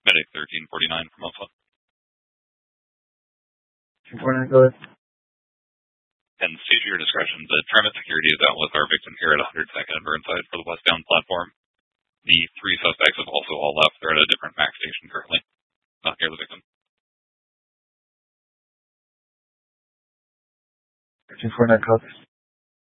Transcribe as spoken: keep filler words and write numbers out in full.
Medic thirteen forty-nine from Alpha. two forty-nine, go ahead. And state at your discretion, the Trimit security is out with our victim here at one hundred second and Burnside for the westbound platform. The three suspects have also all left. They're at a different MAC station currently. Not near the victim. two forty-nine, copy.